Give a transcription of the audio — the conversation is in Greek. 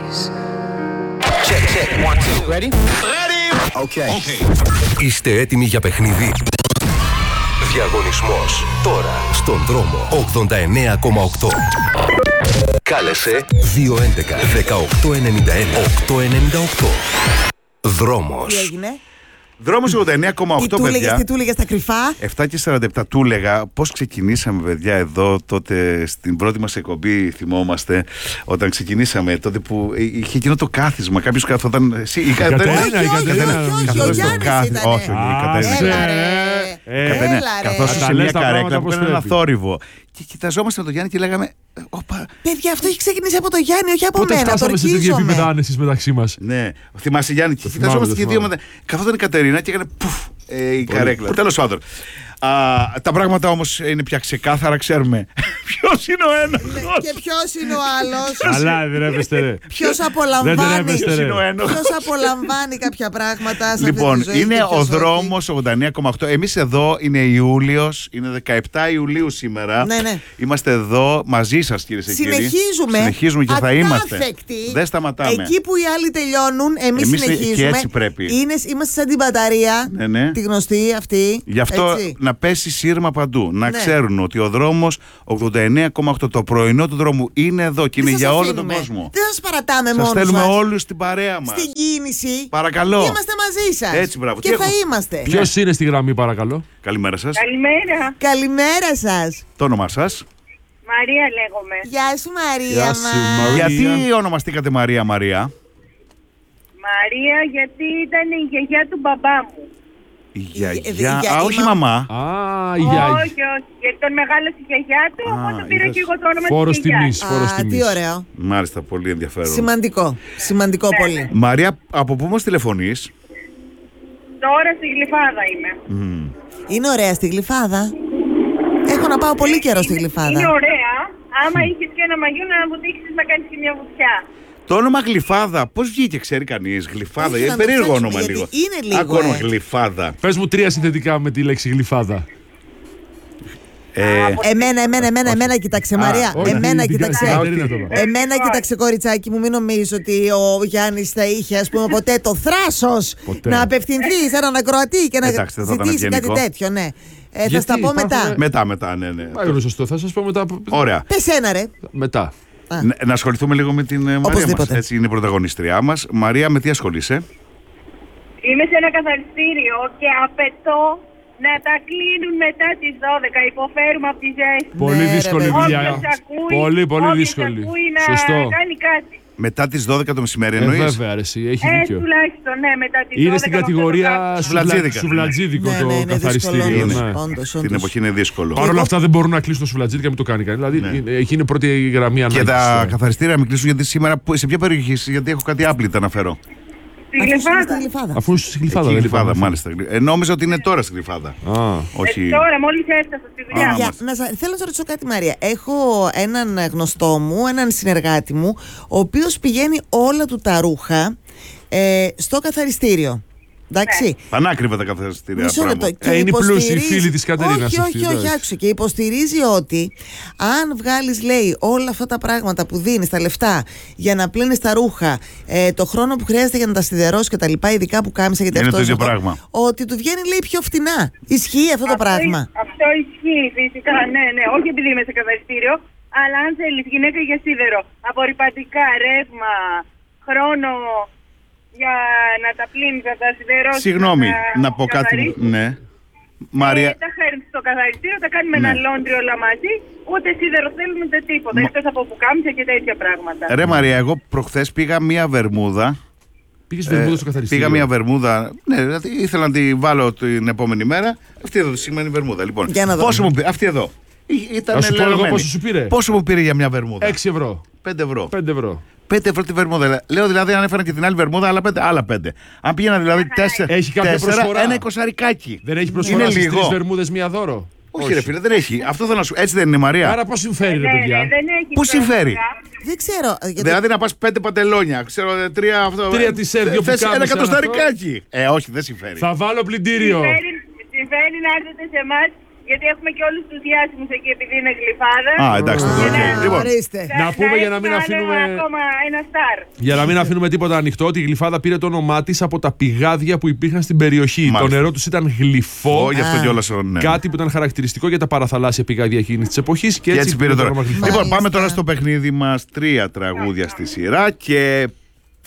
Check, check, 1, 2. Ready? Ready! Okay. Είστε έτοιμοι για παιχνίδι? Διαγωνισμός τώρα στον δρόμο 89,8. Κάλεσε 211 1891 898. Δρόμος. Τι έγινε? Δρόμος 89,8, παιδιά. Τι του έλεγες στα κρυφά? 7 και 47 του έλεγα πώς ξεκινήσαμε, παιδιά, εδώ τότε στην πρώτη μας εκπομπή. Θυμόμαστε όταν ξεκινήσαμε, τότε που είχε εκείνο το κάθισμα. Κάποιος καθόταν. Όχι, ο Γιάννης ήταν. Όχι, η Κατερίνα. Καθώς σε μια καρέκλα που έκανε ένα θόρυβο. Και κοιταζόμαστε με τον Γιάννη και λέγαμε. Παιδιά, αυτό έχει ξεκινήσει από τον Γιάννη, όχι από πότε μένα. φτάσαμε σε τέτοια επίπεδα άνεσης μεταξύ μας? Ναι, θυμάσαι, Γιάννη, και κοιταζόμαστε και δύο μετά. Καθόταν η Κατερίνα και έκανε πουφ η καρέκλα. Τέλος πάντων. Τα πράγματα όμως είναι πια ξεκάθαρα, ξέρουμε ποιος είναι ο ένας. Και ποιος είναι ο άλλος. Αλλά δεν ρεύεστε, ρε. Ποιος απολαμβάνει κάποια πράγματα σε Λοιπόν, αυτή τη ζωή. είναι ο δρόμος 89,8. Εμείς εδώ είναι Ιούλιος, είναι 17 Ιουλίου σήμερα. Ναι. Είμαστε εδώ μαζί σας, κύριε και κύριοι. Συνεχίζουμε και θα είμαστε. Δεν σταματάμε. Εκεί που οι άλλοι τελειώνουν, εμείς συνεχίζουμε. Και έτσι πρέπει. Είμαστε σαν την μπαταρία, Ναι. τη γνωστή αυτή. Γι' αυτό έτσι. να πέσει σύρμα παντού. Να ξέρουν ότι ο δρόμος 89,8, το πρωινό του δρόμου, είναι εδώ και είναι για όλο τον κόσμο. Δεν σας παρατάμε μόνος σας μας. στέλνουμε όλους στην παρέα μας. Στην κίνηση. Παρακαλώ. Είμαστε μαζί σας. Έτσι, μπράβο. Και θα είμαστε. Ποιος είναι στη γραμμή, παρακαλώ? Καλημέρα σας. Καλημέρα. Καλημέρα σας. Το όνομά σας? Μαρία λέγομαι. Γεια σου, Μαρία Γεια μας. σου, Μαρία. Γιατί ονομαστήκατε Μαρία? Μαρία γιατί ήταν η γιαγιά του μπαμπά μου. Η γιαγιά. Όχι μαμά. Η γιαγιά. Όχι, γιατί τον μεγάλωσε η γιαγιά του, οπότε πήρα και εγώ το όνομα Φόρος της γιαγιάς. τιμής. Τι ωραίο. Μάλιστα, πολύ ενδιαφέρον. Σημαντικό πολύ. Μαρία, από πού μας τηλεφωνείς? Τώρα στη Γλυφάδα είμαι. Είναι ωραία στη Γλυφάδα. Έχω να πάω πολύ καιρό στη Γλυφάδα. Είναι ωραία. Άμα είχες και ένα μαγιό να μου δείξεις να κάνεις και μια βουτιά. Το όνομα Γλυφάδα, πώς βγήκε, ξέρει κανείς? Γλυφάδα, Όχι, είναι να το περίεργο ψάξουμε, όνομα γιατί λίγο. είναι λίγο, Άκου όνομα Γλυφάδα. Πες μου 3 συνθετικά με τη λέξη γλυφάδα. Εμένα κοίταξε, Μαρία. όχι, Εμένα την κοίταξε. Κατερίνα τώρα. Εμένα κοίταξε, κοριτσάκι μου, μην νομίζεις ότι ο Γιάννης θα είχε, ας πούμε, ποτέ το θράσος Ποτέ. να απευθυνθεί σε έναν ακροατή και να Εντάξει, δεν θα ήταν ζητήσει κάτι ευγενικό. τέτοιο, ναι. Θα Γιατί στα πω υπάρχουν- μετά. Μετά, ναι. Είναι σωστό, θα σας πω μετά. Ωραία. Πες ένα, ρε. Μετά. Να ασχοληθούμε λίγο με την Μαρία μας. Οπωσδήποτε. Έτσι είναι η πρωταγωνιστριά μας. Μαρία, με τι ασχολείσαι? Είμαι σε ένα καθαριστήριο και απαιτώ να τα κλείνουν μετά τις 12. Υποφέρουμε από τη ζέστη. Πολύ ρε, δύσκολη παιδί. δουλειά. Όποιος ακούει, Πολύ όποιος δύσκολη. ακούει να Σωστό. κάνει κάτι. Μετά τις 12 το μεσημέρι εννοείς? Βέβαια, ρε, εσύ, έχει δίκιο. Τουλάχιστον, ναι, μετά τις 12. Είναι στην κατηγορία Σουβλατζίδικα. σουβλατζίδικο Ναι, το είναι καθαριστήριο. δύσκολο, ναι. όντως. Την εποχή είναι δύσκολο. Παρ' όλα αυτά δεν μπορούν να κλείσουν το σουβλατζίδι και μην το κάνει κανένα. Δηλαδή εκεί είναι πρώτη γραμμή Και ανάγκης. τα καθαριστήρια μην κλείσουν, γιατί σήμερα σε ποια περιοχή είσαι? Γιατί έχω κάτι άπλητα να φέρω. Στη Αφού είσαι Γλυφάδα. στη Γλυφάδα. Αφού είσαι στη Γλυφάδα, Εκεί, δεν Γλυφάδα, είπαμε. μάλιστα. Νόμιζα ότι είναι τώρα στη Γλυφάδα. Όχι. Τώρα, μόλις έφτασα στη δουλειά. Θέλω να σε ρωτήσω κάτι, Μαρία. Έχω έναν γνωστό μου, έναν συνεργάτη μου, ο οποίος πηγαίνει όλα του τα ρούχα στο καθαριστήριο. Εντάξει. Πανάκριβα τα καθαριστήρια. Μισό λεπτό. πράγμα. Και είναι οι πλούσιοι υποστηρίζει- φίλοι της Κατερίνας Όχι, αυτοί, όχι, εντάξει. άκουσε. Και υποστηρίζει ότι αν βγάλεις, λέει, όλα αυτά τα πράγματα που δίνεις, τα λεφτά, για να πλύνεις τα ρούχα, το χρόνο που χρειάζεται για να τα σιδερώσεις και τα λοιπά, ειδικά που κάμισα γιατί Είναι αυτό το ίδιο πράγμα. ότι του βγαίνει, λέει, πιο φτηνά. Ισχύει αυτό το πράγμα? Αυτό ισχύει φυσικά, ναι. Όχι επειδή είμαι σε καθαριστήριο, αλλά αν θέλεις γυναίκα για σίδερο, απορριπαντικά, ρεύμα, χρόνο για να τα πλύνεις, να τα σιδερώσεις. Συγγνώμη, να πω κάτι. καθαρίσεις, Ναι. Μαρία. τα φέρνεις στο καθαριστήριο, τα κάνουμε Ναι. ένα λόντρι όλα μαζί, ούτε σίδερο θέλουμε ούτε τίποτα. Εκτός από πουκάμισα και τέτοια πράγματα. Ρε Μαρία, εγώ προχθές πήγα μία βερμούδα. Πήγες βερμούδα στο καθαριστήριο. Πήγα μία βερμούδα. Ναι, δηλαδή ήθελα να τη βάλω την επόμενη μέρα. Αυτή εδώ τη σημαίνει βερμούδα. Λοιπόν, Για να δω. πόσο μου πήρε? Αυτή εδώ. Ήταν Να σου πω εγώ λερωμένη. πόσο σου πήρε. Πόσο μου πήρε για μια βερμούδα? 6 ευρώ. 5 ευρώ. 5 ευρώ. 5 ευρώ τη βερμούδα. Λέω δηλαδή, αν έφερα και την άλλη βερμούδα, άλλα 5. Αν πήγαινα δηλαδή 4, Έχει κάποια προσφορά? ένα εικοσαρικάκι. Δεν έχει προσφορά Είναι στις λίγο. 3 βερμούδες μία δώρο. Όχι, ρε φίλε, δεν έχει. Αυτό θέλω να σου. Έτσι δεν είναι, Μαρία? Άρα πώς συμφέρει, ρε παιδιά. δεν έχει Πού συμφέρει? πρόσφυγα. Δεν ξέρω. γιατί- Δηλαδή να πας 5 παντελόνια, ξέρω 3 αυτό. 3 t-shirt, 2 θες πουκάμισα, ένα εκατοσταρικάκι. Όχι, δεν συμφέρει. Θα βάλω πλυντήριο. Συμφέρει να έρθετε σε εμάς Γιατί έχουμε και όλους τους διάσημους εκεί επειδή είναι Γλυφάδα. Α, εντάξει, λοιπόν. Να πούμε για να μην αφήνουμε. Ακόμα ένα στάρ. Για να μην αφήνουμε τίποτα ανοιχτό, ότι η Γλυφάδα πήρε το όνομά της από τα πηγάδια που υπήρχαν στην περιοχή. Μάλιστα. Το νερό τους ήταν γλυφό. Γι' αυτό κιόλας, ναι. Κάτι που ήταν χαρακτηριστικό για τα παραθαλάσσια πηγάδια εκείνης της εποχής. Και έτσι πήρε τώρα. το όνομα Γλυφάδα. Λοιπόν, πάμε τώρα στο παιχνίδι μας. 3 τραγούδια στη σειρά και